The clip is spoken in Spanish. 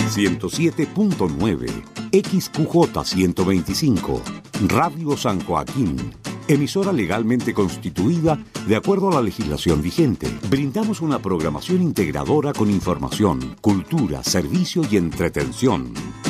107.9, XQJ 125, Radio San Joaquín, emisora legalmente constituida de acuerdo a la legislación vigente. Brindamos una programación integradora con información, cultura, servicio y entretención.